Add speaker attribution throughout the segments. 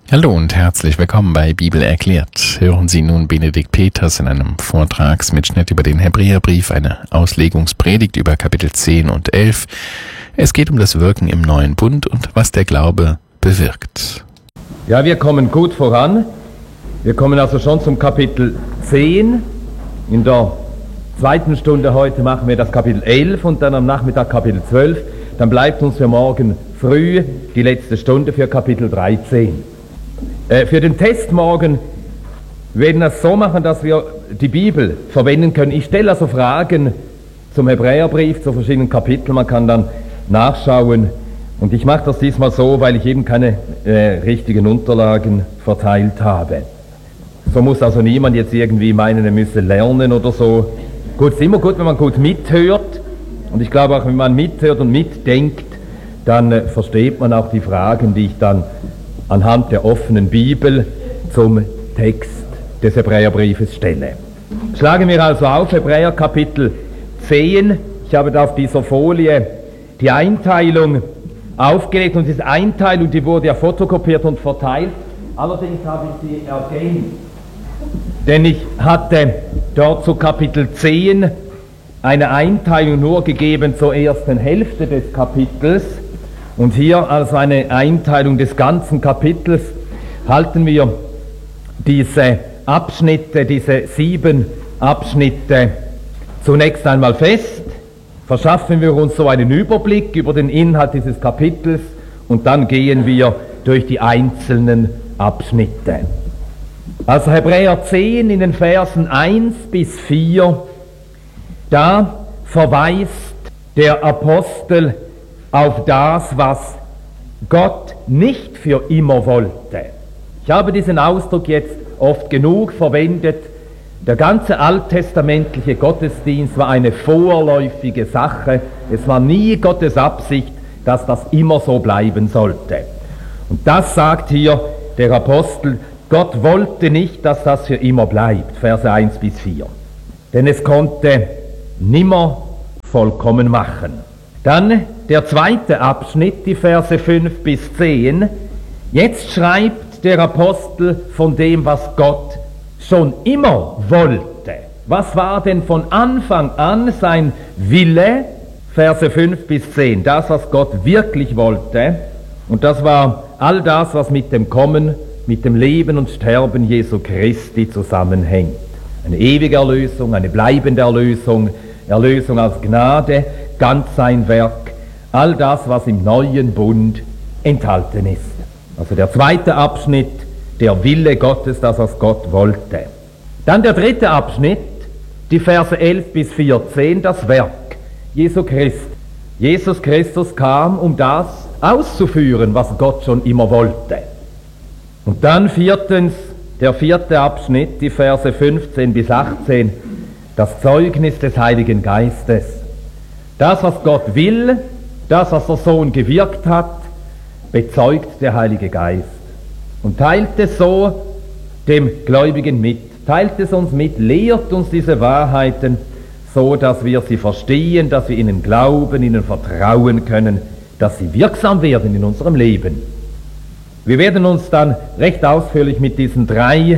Speaker 1: Hallo und herzlich willkommen bei Bibel erklärt. Hören Sie nun Benedikt Peters in einem Vortragsmitschnitt über den Hebräerbrief, eine Auslegungspredigt über Kapitel 10 und 11. Es geht um das Wirken im neuen Bund und was der Glaube bewirkt.
Speaker 2: Ja, wir kommen gut voran. Wir kommen also schon zum Kapitel 10. In der zweiten Stunde heute machen wir das Kapitel 11 und dann am Nachmittag Kapitel 12. Dann bleibt uns für morgen früh die letzte Stunde für Kapitel 13. Für den Test morgen werden wir es so machen, dass wir die Bibel verwenden können. Ich stelle also Fragen zum Hebräerbrief, zu verschiedenen Kapiteln. Man kann dann nachschauen. Und ich mache das diesmal so, weil ich eben keine richtigen Unterlagen verteilt habe. So muss also niemand jetzt irgendwie meinen, er müsse lernen oder so. Gut, es ist immer gut, wenn man gut mithört. Und ich glaube auch, wenn man mithört und mitdenkt, dann versteht man auch die Fragen, die ich dann anhand der offenen Bibel zum Text des Hebräerbriefes stelle. Schlagen wir also auf Hebräer Kapitel 10. Ich habe da auf dieser Folie die Einteilung aufgelegt und diese Einteilung, die wurde ja fotokopiert und verteilt. Allerdings habe ich sie ergänzt, denn ich hatte dort zu Kapitel 10 eine Einteilung nur gegeben zur ersten Hälfte des Kapitels. Und hier also eine Einteilung des ganzen Kapitels. Halten wir diese Abschnitte, diese 7 Abschnitte zunächst einmal fest, verschaffen wir uns so einen Überblick über den Inhalt dieses Kapitels und dann gehen wir durch die einzelnen Abschnitte. Also Hebräer 10 in den Versen 1 bis 4, da verweist der Apostel auf das, was Gott nicht für immer wollte. Ich habe diesen Ausdruck jetzt oft genug verwendet. Der ganze alttestamentliche Gottesdienst war eine vorläufige Sache. Es war nie Gottes Absicht, dass das immer so bleiben sollte. Und das sagt hier der Apostel, Gott wollte nicht, dass das für immer bleibt, Verse 1 bis 4. Denn es konnte nimmer vollkommen machen. Dann der zweite Abschnitt, die Verse 5 bis 10. Jetzt schreibt der Apostel von dem, was Gott schon immer wollte. Was war denn von Anfang an sein Wille? Verse 5 bis 10. Das, was Gott wirklich wollte. Und das war all das, was mit dem Kommen, mit dem Leben und Sterben Jesu Christi zusammenhängt. Eine ewige Erlösung, eine bleibende Erlösung, Erlösung aus Gnade, ganz sein Werk, all das, was im neuen Bund enthalten ist. Also der zweite Abschnitt, der Wille Gottes, das, was Gott wollte. Dann der dritte Abschnitt, die Verse 11 bis 14, das Werk Jesu Christi. Jesus Christus kam, um das auszuführen, was Gott schon immer wollte. Und dann viertens, der vierte Abschnitt, die Verse 15 bis 18, das Zeugnis des Heiligen Geistes. Das, was Gott will, das, was der Sohn gewirkt hat, bezeugt der Heilige Geist und teilt es so dem Gläubigen mit, teilt es uns mit, lehrt uns diese Wahrheiten, so dass wir sie verstehen, dass wir ihnen glauben, ihnen vertrauen können, dass sie wirksam werden in unserem Leben. Wir werden uns dann recht ausführlich mit diesen 3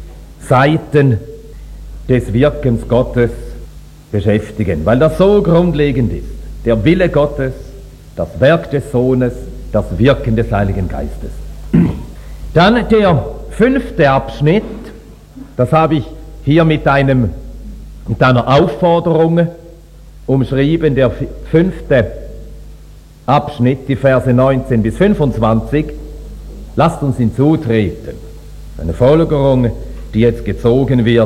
Speaker 2: Seiten des Wirkens Gottes beschäftigen, weil das so grundlegend ist. Der Wille Gottes, das Werk des Sohnes, das Wirken des Heiligen Geistes. Dann der 5. Abschnitt, das habe ich hier mit einer Aufforderung umschrieben, der 5. Abschnitt, die Verse 19 bis 25, lasst uns hinzutreten. Eine Folgerung, die jetzt gezogen wird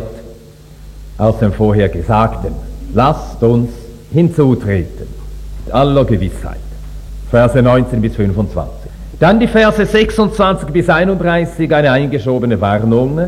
Speaker 2: aus dem vorher Gesagten. Lasst uns hinzutreten, mit aller Gewissheit. Verse 19 bis 25. Dann die Verse 26 bis 31, eine eingeschobene Warnung.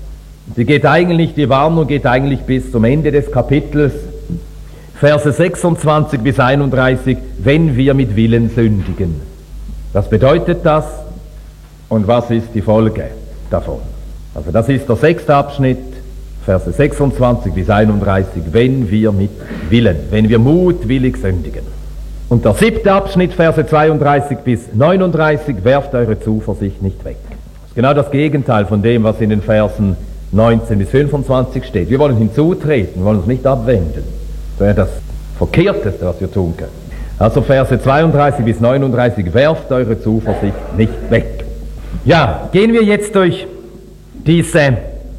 Speaker 2: Die Warnung geht eigentlich bis zum Ende des Kapitels. Verse 26 bis 31, wenn wir mit Willen sündigen. Was bedeutet das und was ist die Folge davon? Also das ist der 6. Abschnitt, Verse 26 bis 31, wenn wir mit Willen, wenn wir mutwillig sündigen. Und der 7. Abschnitt, Verse 32 bis 39, werft eure Zuversicht nicht weg. Das Genau das Gegenteil von dem, was in den Versen 19 bis 25 steht. Wir wollen hinzutreten, wir wollen uns nicht abwenden. Das wäre das Verkehrteste, was wir tun können. Also Verse 32 bis 39, werft eure Zuversicht nicht weg. Ja, gehen wir jetzt durch diese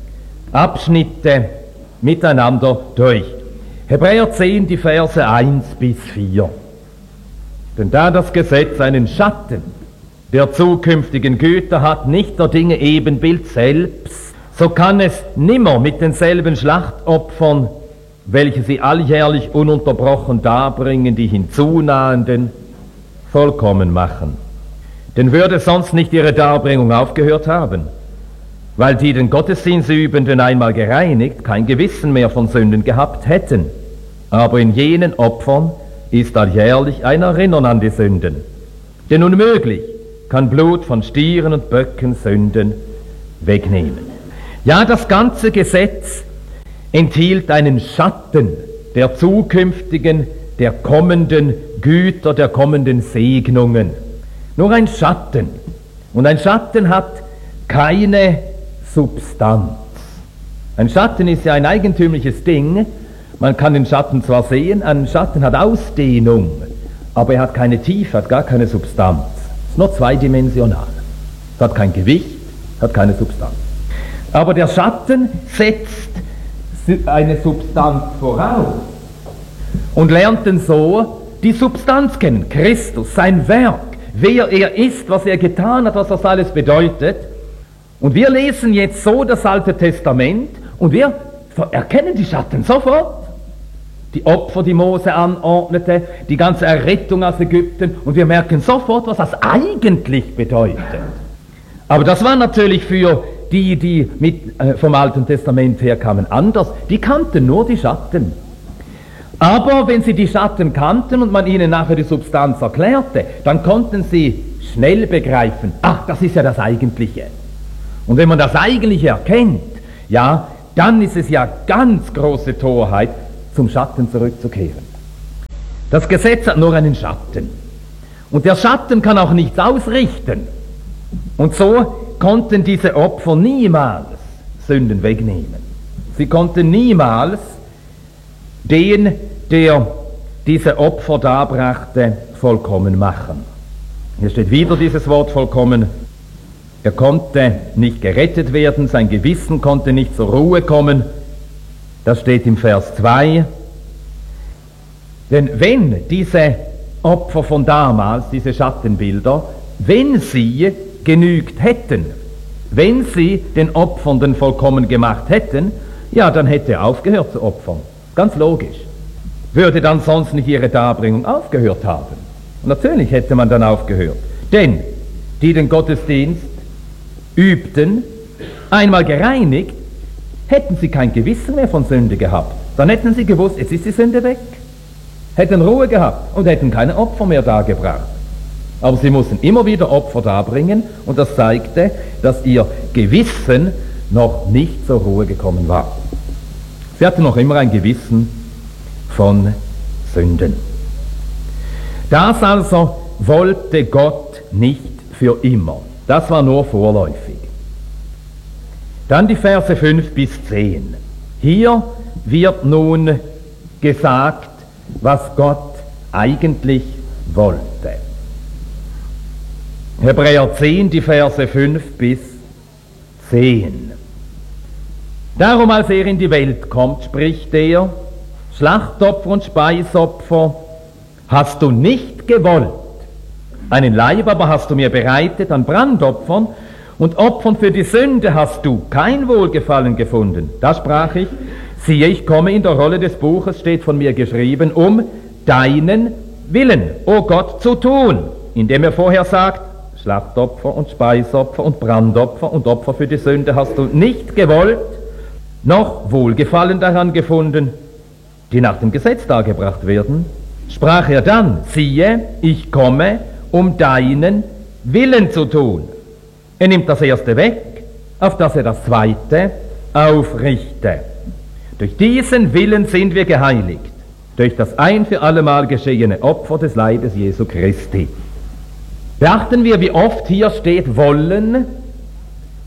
Speaker 2: Abschnitte miteinander durch. Hebräer 10, die Verse 1 bis 4. Denn da das Gesetz einen Schatten der zukünftigen Güter hat, nicht der Dinge Ebenbild selbst, so kann es nimmer mit denselben Schlachtopfern, welche sie alljährlich ununterbrochen darbringen, die hinzunahenden, vollkommen machen. Denn würde sonst nicht ihre Darbringung aufgehört haben, weil die den Gottesdienstübenden einmal gereinigt, kein Gewissen mehr von Sünden gehabt hätten. Aber in jenen Opfern ist alljährlich ein Erinnern an die Sünden. Denn unmöglich kann Blut von Stieren und Böcken Sünden wegnehmen. Ja, das ganze Gesetz enthielt einen Schatten der zukünftigen, der kommenden Güter, der kommenden Segnungen. Nur ein Schatten. Und ein Schatten hat keine Substanz. Ein Schatten ist ja ein eigentümliches Ding. Man kann den Schatten zwar sehen, ein Schatten hat Ausdehnung, aber er hat keine Tiefe, hat gar keine Substanz. Es ist nur zweidimensional. Es hat kein Gewicht, hat keine Substanz. Aber der Schatten setzt eine Substanz voraus und lernt dann so die Substanz kennen, Christus, sein Werk, wer er ist, was er getan hat, was das alles bedeutet. Und wir lesen jetzt so das Alte Testament und wir erkennen die Schatten sofort. Die Opfer, die Mose anordnete, die ganze Errettung aus Ägypten, und wir merken sofort, was das eigentlich bedeutet. Aber das war natürlich für die vom Alten Testament her kamen, anders. Die kannten nur die Schatten. Aber wenn sie die Schatten kannten und man ihnen nachher die Substanz erklärte, dann konnten sie schnell begreifen, ach, das ist ja das Eigentliche. Und wenn man das Eigentliche erkennt, ja, dann ist es ja ganz große Torheit, zum Schatten zurückzukehren. Das Gesetz hat nur einen Schatten. Und der Schatten kann auch nichts ausrichten. Und so konnten diese Opfer niemals Sünden wegnehmen. Sie konnten niemals den, der diese Opfer darbrachte, vollkommen machen. Hier steht wieder dieses Wort vollkommen. Er konnte nicht gerettet werden, sein Gewissen konnte nicht zur Ruhe kommen. Das steht im Vers 2. Denn wenn diese Opfer von damals, diese Schattenbilder, wenn sie genügt hätten, wenn sie den Opfernden vollkommen gemacht hätten, ja, dann hätte er aufgehört zu opfern. Ganz logisch. Würde dann sonst nicht ihre Darbringung aufgehört haben? Und natürlich hätte man dann aufgehört. Denn die den Gottesdienst übten, einmal gereinigt, hätten sie kein Gewissen mehr von Sünde gehabt. Dann hätten sie gewusst, jetzt ist die Sünde weg. Hätten Ruhe gehabt und hätten keine Opfer mehr dargebracht. Aber sie mussten immer wieder Opfer darbringen, und das zeigte, dass ihr Gewissen noch nicht zur Ruhe gekommen war. Sie hatten noch immer ein Gewissen von Sünden. Das also wollte Gott nicht für immer. Das war nur vorläufig. Dann die Verse 5 bis 10. Hier wird nun gesagt, was Gott eigentlich wollte. Hebräer 10, die Verse 5 bis 10. Darum, als er in die Welt kommt, spricht er, Schlachtopfer und Speisopfer hast du nicht gewollt. Einen Leib aber hast du mir bereitet an Brandopfern, und Opfern für die Sünde hast du kein Wohlgefallen gefunden. Da sprach ich, siehe, ich komme, in der Rolle des Buches steht von mir geschrieben, um deinen Willen, o Gott, zu tun. Indem er vorher sagt, Schlachtopfer und Speisopfer und Brandopfer und Opfer für die Sünde hast du nicht gewollt, noch Wohlgefallen daran gefunden, die nach dem Gesetz dargebracht werden. Sprach er dann, siehe, ich komme, um deinen Willen zu tun. Er nimmt das erste weg, auf das er das zweite aufrichte. Durch diesen Willen sind wir geheiligt, durch das ein für allemal geschehene Opfer des Leibes Jesu Christi. Beachten wir, wie oft hier steht wollen,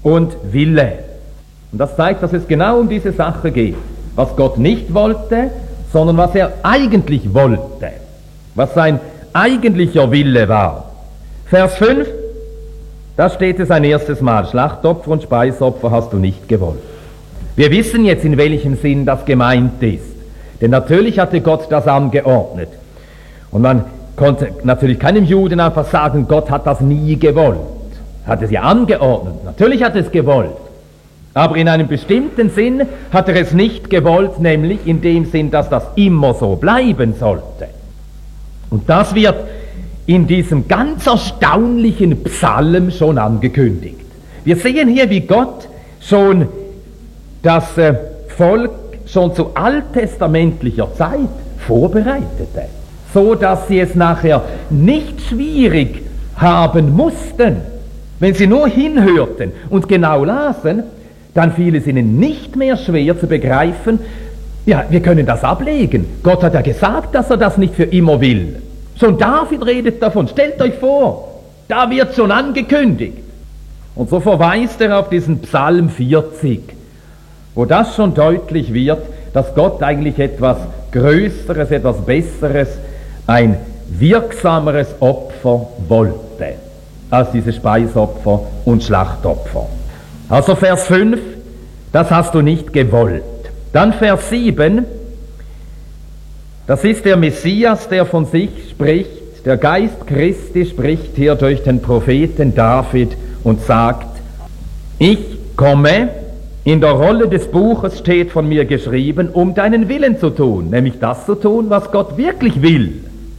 Speaker 2: und Wille. Und das zeigt, dass es genau um diese Sache geht. Was Gott nicht wollte, sondern was er eigentlich wollte. Was sein eigentlicher Wille war. Vers 5, da steht es ein erstes Mal. Schlachtopfer und Speisopfer hast du nicht gewollt. Wir wissen jetzt, in welchem Sinn das gemeint ist. Denn natürlich hatte Gott das angeordnet. Und man konnte natürlich keinem Juden einfach sagen, Gott hat das nie gewollt. Hat es ja angeordnet. Natürlich hat es gewollt. Aber in einem bestimmten Sinn hat er es nicht gewollt, nämlich in dem Sinn, dass das immer so bleiben sollte. Und das wird in diesem ganz erstaunlichen Psalm schon angekündigt. Wir sehen hier, wie Gott schon das Volk schon zu alttestamentlicher Zeit vorbereitete, so dass sie es nachher nicht schwierig haben mussten. Wenn sie nur hinhörten und genau lasen, dann fiel es ihnen nicht mehr schwer zu begreifen, ja, wir können das ablegen. Gott hat ja gesagt, dass er das nicht für immer will. Schon David redet davon. Stellt euch vor, da wird schon angekündigt. Und so verweist er auf diesen Psalm 40, wo das schon deutlich wird, dass Gott eigentlich etwas Größeres, etwas Besseres, ein wirksameres Opfer wollte, als diese Speisopfer und Schlachtopfer. Also Vers 5, das hast du nicht gewollt. Dann Vers 7, das ist der Messias, der von sich spricht. Der Geist Christi spricht hier durch den Propheten David und sagt, ich komme, in der Rolle des Buches steht von mir geschrieben, um deinen Willen zu tun, nämlich das zu tun, was Gott wirklich will.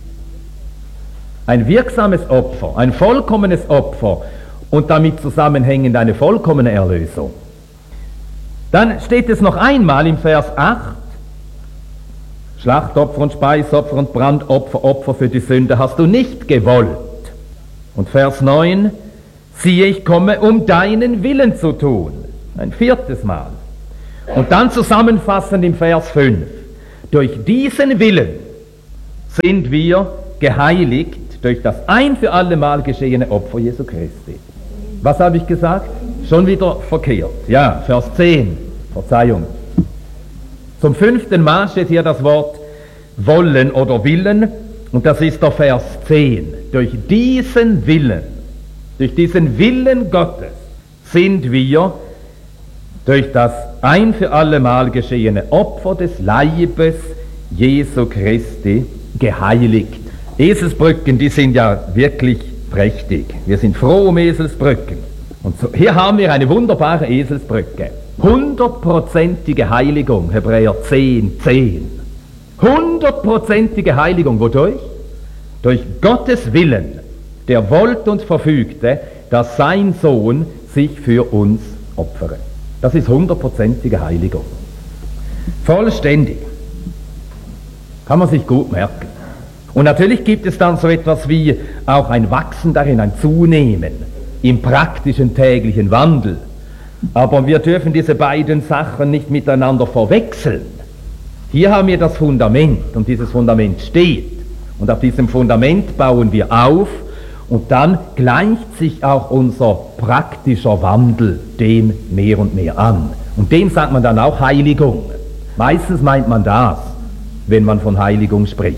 Speaker 2: Ein wirksames Opfer, ein vollkommenes Opfer und damit zusammenhängend eine vollkommene Erlösung. Dann steht es noch einmal im Vers 8, Schlachtopfer und Speisopfer und Brandopfer, Opfer für die Sünde hast du nicht gewollt. Und Vers 9, siehe, ich komme, um deinen Willen zu tun. Ein viertes Mal. Und dann zusammenfassend im Vers 5, durch diesen Willen sind wir geheiligt durch das ein für alle Mal geschehene Opfer Jesu Christi. Was habe ich gesagt? Schon wieder verkehrt. Ja, Vers 10, Verzeihung. Zum 5. Mal steht hier das Wort wollen oder willen und das ist der Vers 10. Durch diesen Willen Gottes sind wir durch das ein für alle Mal geschehene Opfer des Leibes Jesu Christi geheiligt. Eselsbrücken, die sind ja wirklich prächtig. Wir sind froh um Eselsbrücken. Und so, hier haben wir eine wunderbare Eselsbrücke. 100%ige Heiligung, Hebräer 10, 10. 100%ige Heiligung, wodurch? Durch Gottes Willen, der wollte und verfügte, dass sein Sohn sich für uns opfere. Das ist 100%ige Heiligung. Vollständig. Kann man sich gut merken. Und natürlich gibt es dann so etwas wie auch ein Wachsen darin, ein Zunehmen im praktischen täglichen Wandel. Aber wir dürfen diese beiden Sachen nicht miteinander verwechseln. Hier haben wir das Fundament und dieses Fundament steht. Und auf diesem Fundament bauen wir auf und dann gleicht sich auch unser praktischer Wandel dem mehr und mehr an. Und dem sagt man dann auch Heiligung. Meistens meint man das, wenn man von Heiligung spricht.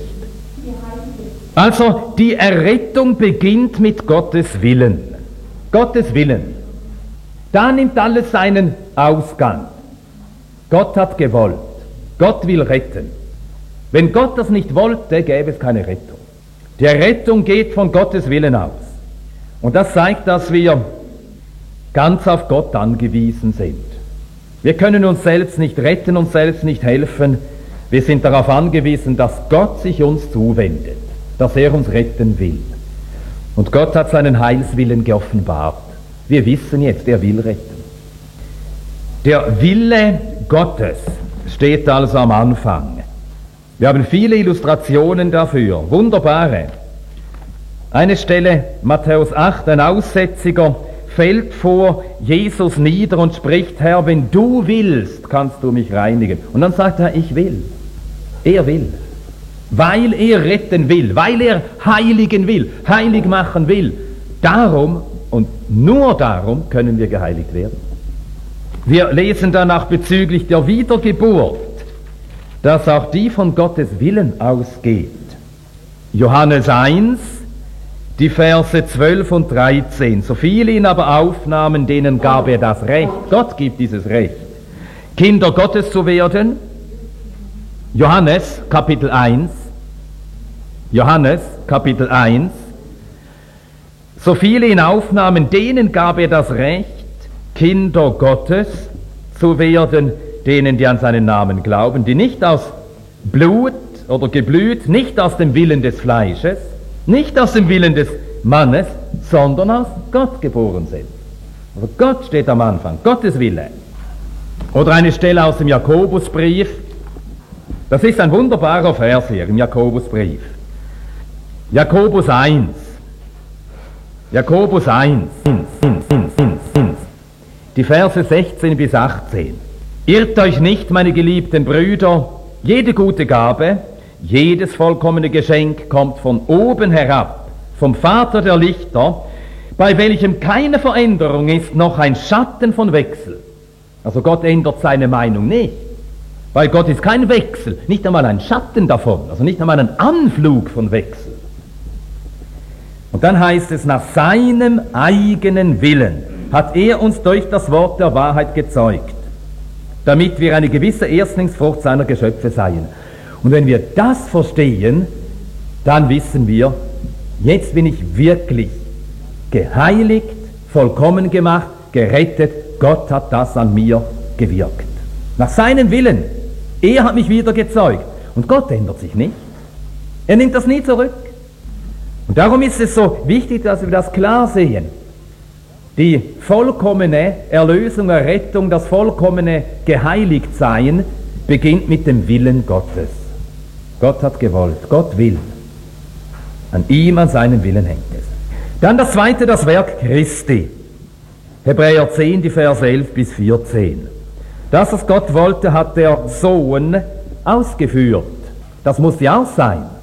Speaker 2: Also die Errettung beginnt mit Gottes Willen. Gottes Willen. Da nimmt alles seinen Ausgang. Gott hat gewollt. Gott will retten. Wenn Gott das nicht wollte, gäbe es keine Rettung. Die Rettung geht von Gottes Willen aus. Und das zeigt, dass wir ganz auf Gott angewiesen sind. Wir können uns selbst nicht retten, uns selbst nicht helfen. Wir sind darauf angewiesen, dass Gott sich uns zuwendet, dass er uns retten will. Und Gott hat seinen Heilswillen geoffenbart. Wir wissen jetzt, er will retten. Der Wille Gottes steht also am Anfang. Wir haben viele Illustrationen dafür, wunderbare. Eine Stelle, Matthäus 8, ein Aussätziger fällt vor Jesus nieder und spricht, Herr, wenn du willst, kannst du mich reinigen. Und dann sagt er, ich will. Er will. Weil er retten will, weil er heiligen will, heilig machen will. Darum Und nur darum können wir geheiligt werden. Wir lesen danach bezüglich der Wiedergeburt, dass auch die von Gottes Willen ausgeht. Johannes 1, die Verse 12 und 13. So viele ihn aber aufnahmen, denen gab er das Recht. Gott gibt dieses Recht, Kinder Gottes zu werden. Johannes Kapitel 1. Johannes Kapitel 1. So viele ihn aufnahmen, denen gab er das Recht, Kinder Gottes zu werden, denen, die an seinen Namen glauben, die nicht aus Blut oder Geblüt, nicht aus dem Willen des Fleisches, nicht aus dem Willen des Mannes, sondern aus Gott geboren sind. Also Gott steht am Anfang, Gottes Wille. Oder eine Stelle aus dem Jakobusbrief, das ist ein wunderbarer Vers hier im Jakobusbrief. Jakobus 1. Jakobus 1. Die Verse 16 bis 18. Irrt euch nicht, meine geliebten Brüder, jede gute Gabe, jedes vollkommene Geschenk kommt von oben herab, vom Vater der Lichter, bei welchem keine Veränderung ist, noch ein Schatten von Wechsel. Also Gott ändert seine Meinung nicht. Bei Gott ist kein Wechsel, nicht einmal ein Schatten davon, also nicht einmal ein Anflug von Wechsel. Und dann heißt es, nach seinem eigenen Willen hat er uns durch das Wort der Wahrheit gezeugt, damit wir eine gewisse Erstlingsfrucht seiner Geschöpfe seien. Und wenn wir das verstehen, dann wissen wir, jetzt bin ich wirklich geheiligt, vollkommen gemacht, gerettet. Gott hat das an mir gewirkt. Nach seinem Willen. Er hat mich wieder gezeugt. Und Gott ändert sich nicht. Er nimmt das nie zurück. Und darum ist es so wichtig, dass wir das klar sehen. Die vollkommene Erlösung, Errettung, das vollkommene Geheiligtsein beginnt mit dem Willen Gottes. Gott hat gewollt, Gott will. An ihm, an seinem Willen hängt es. Dann das zweite, das Werk Christi. Hebräer 10, die Verse 11 bis 14. Das, was Gott wollte, hat der Sohn ausgeführt. Das muss ja auch sein.